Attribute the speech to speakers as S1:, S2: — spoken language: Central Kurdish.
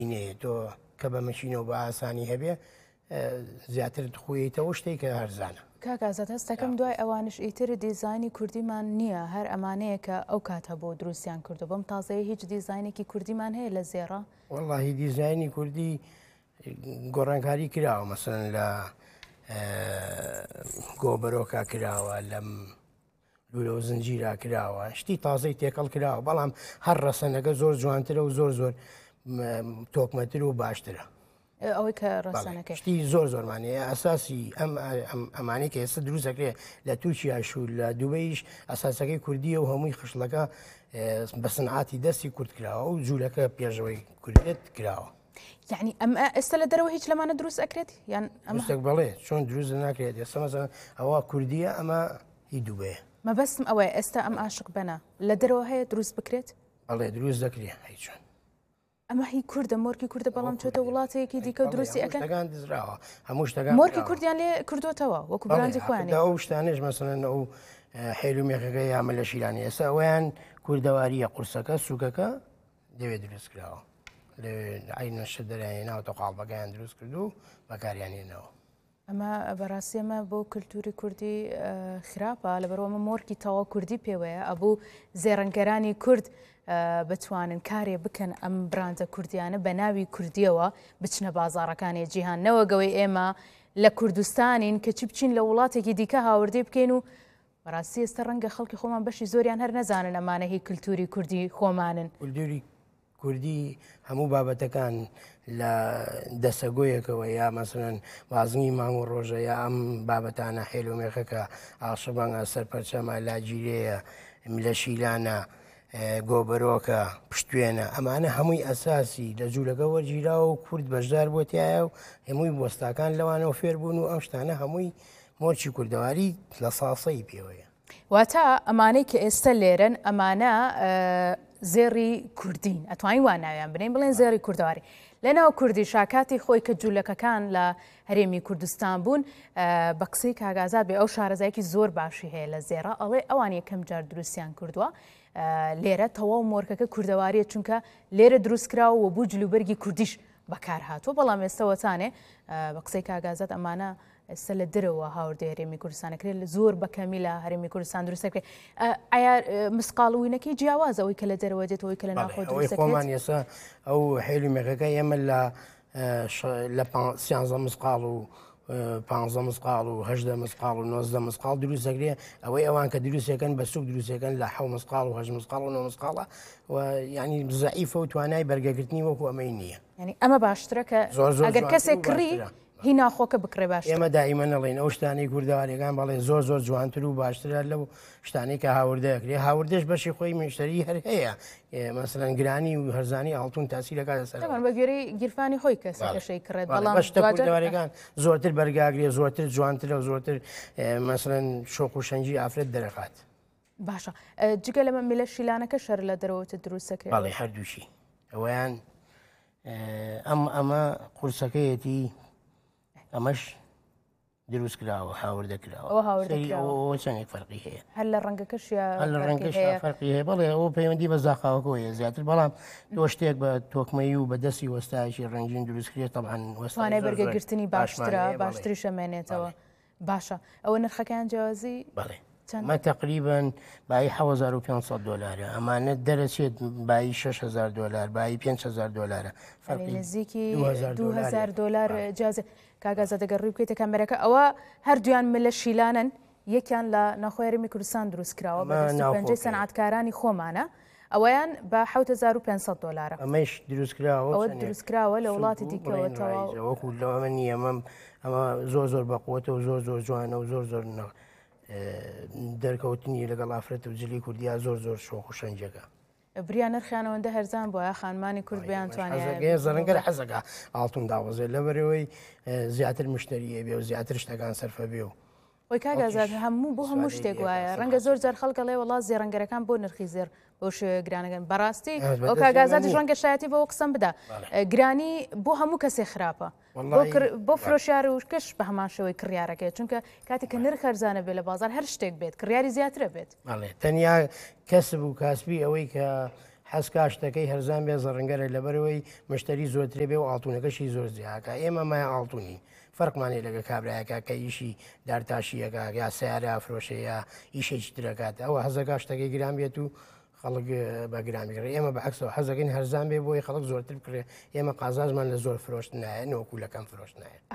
S1: تۆ کە بە مەشینەوە بە ئاسانی هەبێ زیاتر خۆیتەوە شتێک کە هەرزانە.
S2: کاکازات هەستەکەم دوای ئەوانش ئیتر دیزانی کوردیمان نییە هەر ئەمانەیە کە ئەو کاتە بۆ دروستیان کردو بەم تازەیە هیچ دیزاینێکی کوردیمان هەیە لە زێڕە؟
S1: وەڵاهی دیزایانی کوردی گۆڕانکاری کراوە مەسەن لە گۆبەرۆکا کراوە لەم لولە و زنجیرا کراوە شتی تازەی تێکەڵ کراوە بەڵام هەر ڕەسەنەکە زۆر جوانترە و زۆر تۆکمەتر و باشترە.
S2: ئەوەی کە ڕەسەنەکە
S1: شتی زۆرمانەیە ئەساسی ئەمانەی کە ئێستا دروست دەکرێت لە تووشیاش و لە دووبەیش ئەساسەکەی کوردیە و هەمووی خشلەکە بە سنعاتی دەستی کورد کراوە و جوولەکە پێشەوەی کوردێت کراوە.
S2: یعنی ئەم ئێستا لە دەرەوە هیچ لەمانە دروست ئەکرێت یان
S1: ئەمەستێک بڵێ چۆن دروست ناکرێت ئێستا مەسەڵەن ئەوە کوردیە ئەمە هی دووبەیە.
S2: مەبەستم ئەوەیە ئێستا ئەم عاشق بەنە لە دەرەوە هەیە دروست بکرێت؟
S1: بەڵێ دروست دەکرێت هەی چۆن
S2: ئەمە هی کووردە مۆرکی کووردە بەڵام چۆتە وڵاتەیەکی دیکە و دروستی ئەەکەن
S1: دزراوە هەموو شتەکان
S2: مۆرکی کوردیان لێ کردوتەوە وەکو براندی خۆیانێ
S1: ئەو شتانش مەسەڵەن ئەو حێلومێخەکە یامە لە شیرانی ئێستا ئەویان کوردەواریە قورسەکە سووکەکە دەوێت دروست کراوە لە عینەشە دەرایێناوە تەقاڵبەکەیان دروست کردو بەکاریانێنەوە.
S2: ئەمە بەڕاستی ئەمە بۆ کللتوری کوردی خراپە لەبەرەوەمە مۆرکی تەواو کوردی پێوەیە ئەبوو زێڕەنگەرانی کورد بتوانن کارێ بکەن ئەم براندە کوردیانە بە ناوی کوردیەوە بچنە بازاڕەکانی جیهان نەوەگەوەی ئێمە لە کوردستانین کە چی بچین لە وڵاتێکی دیکە هاوردی بکەین و بەڕاستی ئێستا ڕەنگە خەڵکی خۆمان بەشی زۆریان هەر نەزانن ئەمانە هی کللتوری کوردی خۆمانن.
S1: کللتوری کوردی هەموو بابەتەکان لە دەسەگۆیەکەوە یا مەسەن وازنی مانگ و ڕۆژە یا ئەم بابەتانە حێلومێخەکە ئاشەبانگە سەرپەرچەمە لاگیرەیە لە شیلانە گۆبەرۆکە پشتوێنە ئەمانە هەمووی ئەساسی لە جوولەکە وەرگیراوە و کورد بەشدار بۆتیایە و هەمووی بۆستاکان لەوانەوە فێربوون و ئەم شتانە هەمووی مۆرچی کوردەواری لە ساسەی پێوەیە.
S2: واتە ئەمانەی کە ئێستا لێرن ئەمانە زێڕی کوردین ئەتوانین وان ناویان بنین بڵێن زێڕی کوردەواری لەناو کوردی شاکاتی خۆی کە جوولەکەکان لە هەرێمی کوردستان بوون بە قسەی کاگازات بێ ئەو شارەزایەکی زۆر باشی هەیە لە زێڕە ئەڵێ ئەوان یەکەم جار دروستیان کردووە لێرە تەواو مۆرکەکە کوردەواریە چونکە لێرە دروستکراوە و بوو جلوبەرگی کوردیش بەکار هاتووە بەڵام ئێستاوەتانێ بە قسەی کاگازات ئەمانە ئێستا لە دەرەوە هاوردی هەرێمی کوردستانەکرێت لە زۆر بەکەمی لە هەرێمی کوردستان دروستەکرێت. ئایا مسقاڵوینەکەی جیاوازەوەی کە لە دەرەوە دێتەوەی کە لە ناخۆ
S1: خۆمان ێستا ئەو حێلومێخەکە ئێمە لە 13 مسقاڵ و 15 مسقاڵ و 18 مسقاڵ و 19 مسقاڵ دروست دەکرێت ئەوەی ئەوان کە دروستەکەن بە سوک دروستەکەن لە 7 مسقاڵ و 8 مسقاڵ و 9 مسقاڵە و ینی زەعیفە و توانای بەرگەگرتنی وەکو ئەمەی نییە.
S2: ینی ئەمە باشترە کە ئەگەر کەسێک کڕی هی ناخۆکە بکڕێ باش.
S1: ئێمە دائیمە نەڵێن ئەو شتانی کوردەوارەکان بەڵێ زۆر جوانتر و باشترە لەو شتانی کە هاوردەکرێ هاوردەش بەشی خۆی مشتری هەر هەیە مەسەلەن گرانی و هەرزانی ئاڵتون تاسیرەکە سەر
S2: بەگوێرەی گیرفانی خۆی کەسەکەشەی کڕێت بەڵام
S1: کوردەوارەکان زۆرتر بەرگاگرێ زۆرتر جوانترە و زۆرتر مەسەلەن شۆق و شەنجی ئافرەت دەرەخات.
S2: باشە جگە لەمە میلە شیلانەکە شەر لە دەرەوەتە دروستەکرێت
S1: بەڵێ هەردووشی ئەویان ئەمە قورسەکەیەتی ئەمەش دروست کراوە هاوردەکراوە چەندێک فەرقی هەیە
S2: هەر لە ڕەنگەکەش
S1: لە ڕەنگەش فەرقی هەیە بەڵێ ئەوە پەیوەندی بە زاخاوەکەوەیە زیاتر بەڵام تۆ شتێک بە تۆکمەی و بە دەستی وەستایشی ڕنگین دروستکرێت تەڵان
S2: وەستوانای بەرگەگرتنی باشترە باشتری شەمێنێتەوە. باشە ئەوە نرخەکان جیاوازی
S1: بەڵێ مە تقریبان بای 1500 دلارە ئەمانە دەرەچێت بای 6000 دلار بای 5000 دلارە
S2: نزیکی 2000 دلار جیازێت. کاگازە دەگەڕ ڕووی بکەیتە کامێرەکە ئەوە هەردویان ملە شیلانن یەکیان لە ناخۆی هەرێمی کوردستان دروست کراوە بە پەنجەی سەنعاتکارانی خۆمانە ئەوەیان بە 7500 دلارە
S1: ئەمەش دروستکراوە
S2: ئەوە دروستکراوە لە وڵاتی دیکەوە
S1: وەکو لەوە نییە ئەمە زۆر بەقوتە و زۆر جوانە و زۆر دەرکەوتنی لەگەڵ ئافرەت و جلی کوردیا زۆر شۆخ و شەنجەکە.
S2: بریان نرخیانەوەندە هەرزان بۆە خانمانی کورد بەیان
S1: توانێت زەرەنگەر حەزەکە ئاڵتون داوەزێت لەبەرەوەی زیاتر مشتریە بێ و زیاتر شتەکان سەرفە بێ و
S2: وەی کاگازات هەموو بۆ هەموو شتێک وایە ڕەنگە زۆر جار خەڵکەڵێ وڵات زێڕەنگەرەکان بۆ نرخی زێر بۆ شوێ گرانەکەن بەڕاستی ئەو کاگازاتی ڕەنگە شایەتی بەوە قسەم بدە گرانی بۆ هەموو کەسێک خراپە بۆ فرۆشیار و کەش بە هەمان شێوەی کڕیارەکەی چونکە کاتێک کە نرخ هەرزانە بێت لە بازار هەر شتێک بێت کڕیاری زیاترە بێت
S1: تەنیا کەسب و کاسبی ئەوەی کە حەسکا شتەکەی هەرزان بێ زەڕنگەرە لەبەرەوەی مشتری زۆرترێ بێ و ئاڵتونەکەشی زۆر زیاکە ئێمە مای ئاڵتونی فەرقمانێ لەگە کابراایەکە کە ئیشی دارتاشیەکە یا سیارە ئافرۆشە یا ئیشێکی ترەکات ئەوە هەزەکە شتەکەی گران بێت و خەڵک بەگرامیگرێ ئێمە بەعکسەوە حەزەکەین هەرزان بێ بۆی خەڵک زۆرتر بکرێ ئێمە قازازمان لە زۆر فرۆشت نایە نەوەکو لەکەم فرۆشت نایە.